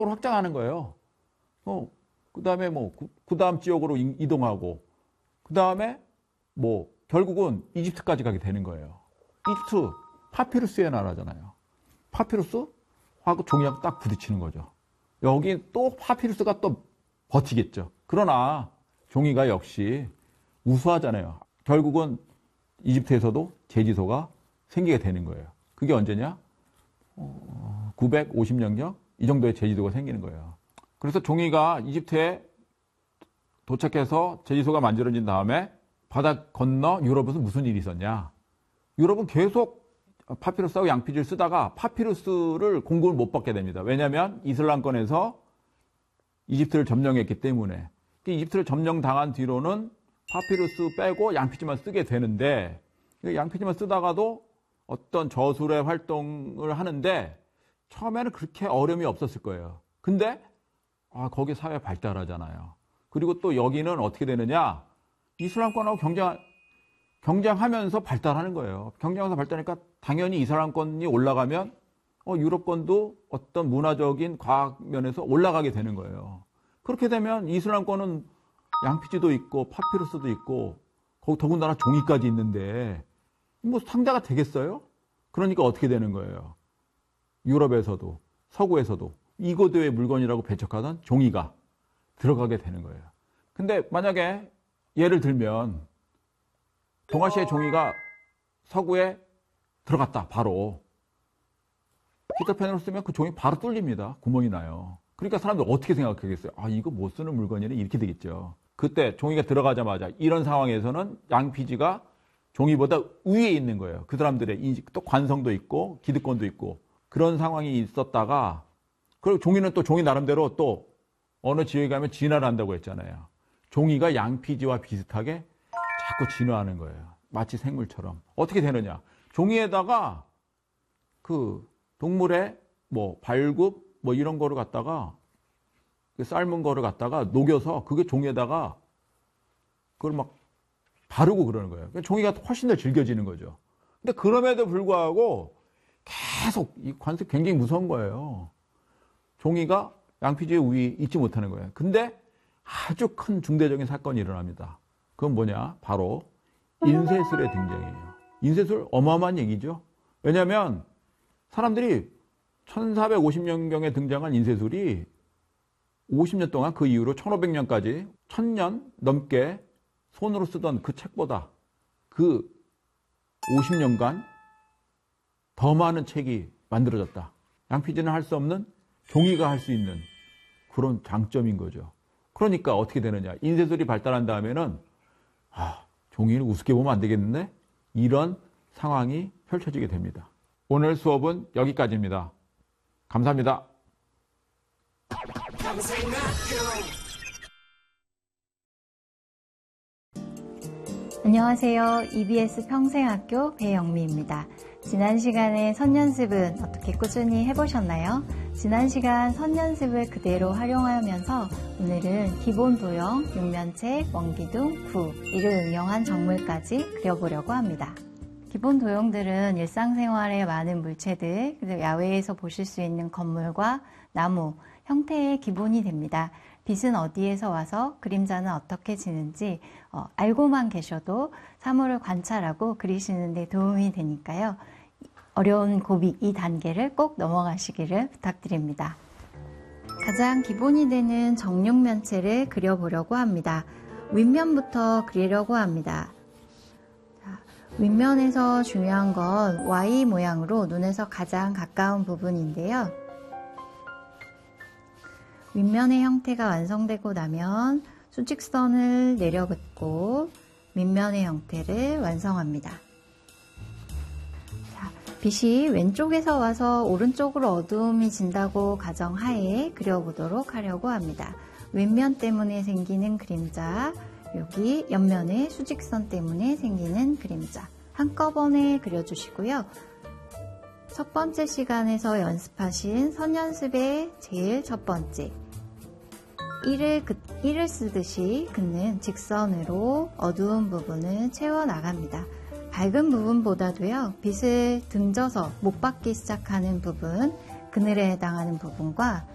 확장하는 거예요. 그 다음에 그 다음 지역으로 이동하고, 그 다음에 결국은 이집트까지 가게 되는 거예요. 이집트, 파피루스의 나라잖아요. 파피루스하고 종이하고 딱 부딪히는 거죠. 여기 또 파피루스가 또 버티겠죠. 그러나 종이가 역시 우수하잖아요. 결국은 이집트에서도 제지소가 생기게 되는 거예요. 그게 언제냐? 950년경? 이 정도의 제지소가 생기는 거예요. 그래서 종이가 이집트에 도착해서 제지소가 만들어진 다음에 바다 건너 유럽에서 무슨 일이 있었냐? 유럽은 계속 파피루스하고 양피지를 쓰다가 파피루스를 공급을 못 받게 됩니다. 왜냐하면 이슬람권에서 이집트를 점령했기 때문에. 이집트를 점령당한 뒤로는 파피루스 빼고 양피지만 쓰게 되는데, 양피지만 쓰다가도 어떤 저술의 활동을 하는데 처음에는 그렇게 어려움이 없었을 거예요. 근데 거기 사회 발달하잖아요. 그리고 또 여기는 어떻게 되느냐? 이슬람권하고 경쟁하면서 발달하는 거예요. 경쟁하면서 발달하니까 당연히 이슬람권이 올라가면 유럽권도 어떤 문화적인 과학 면에서 올라가게 되는 거예요. 그렇게 되면 이슬람권은 양피지도 있고 파피루스도 있고 거기 더군다나 종이까지 있는데 상대가 되겠어요? 그러니까 어떻게 되는 거예요? 유럽에서도 서구에서도 이고도의 물건이라고 배척하던 종이가 들어가게 되는 거예요. 근데 만약에 예를 들면 동아시아의 종이가 서구에 들어갔다, 바로. 히터펜으로 쓰면 그 종이 바로 뚫립니다. 구멍이 나요. 그러니까 사람들 어떻게 생각하겠어요? 이거 못 쓰는 물건이네, 이렇게 되겠죠. 그때 종이가 들어가자마자 이런 상황에서는 양피지가 종이보다 위에 있는 거예요. 그 사람들의 또 관성도 있고 기득권도 있고 그런 상황이 있었다가, 그리고 종이는 또 종이 나름대로 또 어느 지역에 가면 진화를 한다고 했잖아요. 종이가 양피지와 비슷하게 자꾸 진화하는 거예요. 마치 생물처럼. 어떻게 되느냐? 종이에다가 그 동물의 발굽 이런 거를 갖다가 삶은 거를 갖다가 녹여서 그게 종이에다가 그걸 막 바르고 그러는 거예요. 종이가 훨씬 더 질겨지는 거죠. 근데 그럼에도 불구하고 계속 이 관습이 굉장히 무서운 거예요. 종이가 양피지의 우위 잊지 못하는 거예요. 근데 아주 큰 중대적인 사건이 일어납니다. 그건 뭐냐? 바로 인쇄술의 등장이에요. 인쇄술 어마어마한 얘기죠. 왜냐하면 사람들이 1450년경에 등장한 인쇄술이 50년 동안, 그 이후로 1500년까지 1000년 넘게 손으로 쓰던 그 책보다 그 50년간 더 많은 책이 만들어졌다. 양피지는 할 수 없는 종이가 할 수 있는 그런 장점인 거죠. 그러니까 어떻게 되느냐? 인쇄술이 발달한 다음에는 종이를 우습게 보면 안 되겠는데? 이런 상황이 펼쳐지게 됩니다. 오늘 수업은 여기까지입니다. 감사합니다. 안녕하세요. EBS 평생학교 배영미입니다. 지난 시간에 선연습은 어떻게 꾸준히 해보셨나요? 지난 시간 선연습을 그대로 활용하면서 오늘은 기본 도형, 육면체, 원기둥, 구 이를 응용한 정물까지 그려보려고 합니다. 기본 도형들은 일상생활의 많은 물체들, 그리고 야외에서 보실 수 있는 건물과 나무, 형태의 기본이 됩니다. 빛은 어디에서 와서 그림자는 어떻게 지는지 알고만 계셔도 사물을 관찰하고 그리시는 데 도움이 되니까요. 어려운 고비 이 단계를 꼭 넘어가시기를 부탁드립니다. 가장 기본이 되는 정육면체를 그려보려고 합니다. 윗면부터 그리려고 합니다. 윗면에서 중요한 건 Y 모양으로 눈에서 가장 가까운 부분인데요. 윗면의 형태가 완성되고 나면 수직선을 내려긋고 밑면의 형태를 완성합니다. 빛이 왼쪽에서 와서 오른쪽으로 어두움이 진다고 가정하에 그려보도록 하려고 합니다. 윗면 때문에 생기는 그림자, 여기 옆면의 수직선 때문에 생기는 그림자 한꺼번에 그려주시고요. 첫 번째 시간에서 연습하신 선연습의 제일 첫 번째, 일을 쓰듯이 긋는 직선으로 어두운 부분을 채워나갑니다. 밝은 부분보다도요, 빛을 등져서 못 받기 시작하는 부분, 그늘에 해당하는 부분과